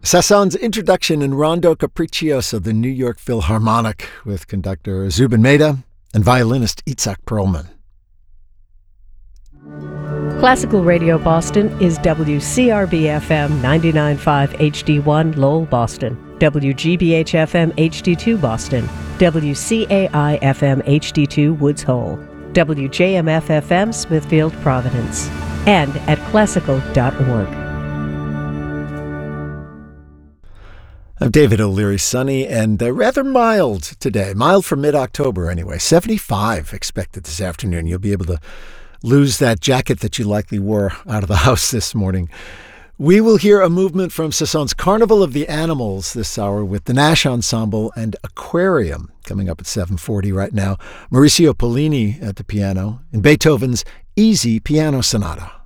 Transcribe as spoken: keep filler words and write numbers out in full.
Sasson's introduction in Rondo Capriccioso, the New York Philharmonic, with conductor Zubin Mehta and violinist Itzhak Perlman. Classical Radio Boston is W C R B F M ninety-nine point five H D one Lowell, Boston, W G B H F M H D two Boston, W C A I F M H D two Woods Hole, W J M F F M Smithfield, Providence, and at classical dot org. I'm David O'Leary, sunny and uh, rather mild today. Mild for mid-October anyway. seventy-five expected this afternoon. You'll be able to lose that jacket that you likely wore out of the house this morning. We will hear a movement from Sasson's Carnival of the Animals this hour with the Nash Ensemble and Aquarium coming up at seven forty right now. Mauricio Pollini at the piano in Beethoven's Easy Piano Sonata.